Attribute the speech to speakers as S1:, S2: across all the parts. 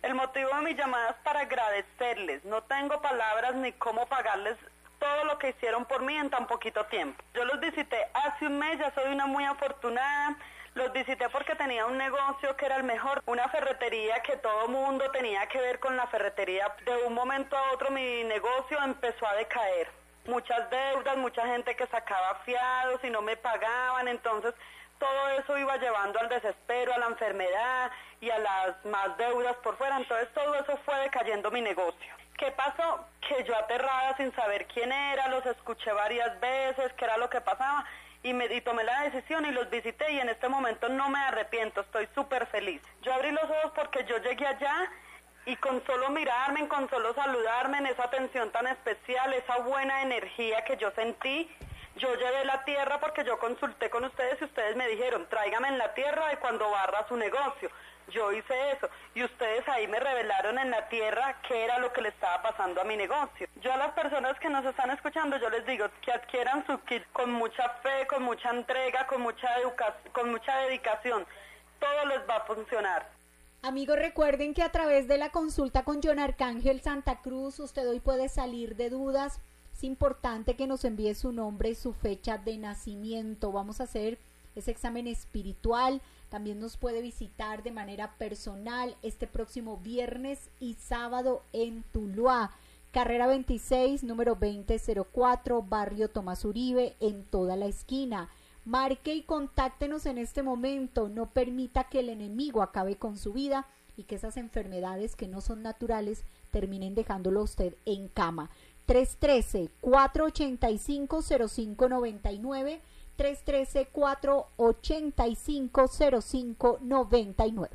S1: El motivo de mi llamada es para agradecerles. No tengo palabras ni cómo pagarles todo lo que hicieron por mí en tan poquito tiempo. Yo los visité hace un mes, ya soy una muy afortunada. Los visité porque tenía un negocio que era el mejor, una ferretería que todo mundo tenía que ver con la ferretería. De un momento a otro mi negocio empezó a decaer. Muchas deudas, mucha gente que sacaba fiados y no me pagaban, entonces todo eso iba llevando al desespero, a la enfermedad y a las más deudas por fuera. Entonces todo eso fue decayendo mi negocio. ¿Qué pasó? Que yo aterrada sin saber quién era, los escuché varias veces, qué era lo que pasaba y tomé la decisión y los visité y en este momento no me arrepiento, estoy súper feliz. Yo abrí los ojos porque yo llegué allá y con solo mirarme, con solo saludarme, en esa atención tan especial, esa buena energía que yo sentí, yo llevé la tierra porque yo consulté con ustedes y ustedes me dijeron, tráigame en la tierra de cuando barra su negocio. Yo hice eso y ustedes ahí me revelaron en la tierra qué era lo que le estaba pasando a mi negocio. Yo a las personas que nos están escuchando, yo les digo que adquieran su kit con mucha fe, con mucha entrega, con mucha dedicación. Todo les va a funcionar.
S2: Amigos, recuerden que a través de la consulta con John Arcángel Santa Cruz, usted hoy puede salir de dudas. Es importante que nos envíe su nombre y su fecha de nacimiento. Vamos a hacer ese examen espiritual. También nos puede visitar de manera personal este próximo viernes y sábado en Tuluá, carrera 26, número 2004, barrio Tomás Uribe, en toda la esquina. Marque y contáctenos en este momento. No permita que el enemigo acabe con su vida y que esas enfermedades que no son naturales terminen dejándolo a usted en cama. 313-485-0599, 313-485-0599.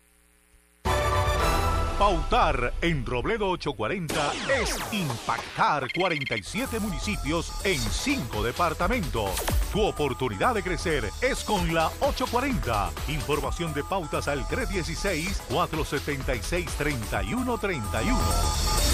S3: Pautar en Robledo 840 es impactar 47 municipios en 5 departamentos. Tu oportunidad de crecer es con la 840. Información de pautas al 316-476-3131.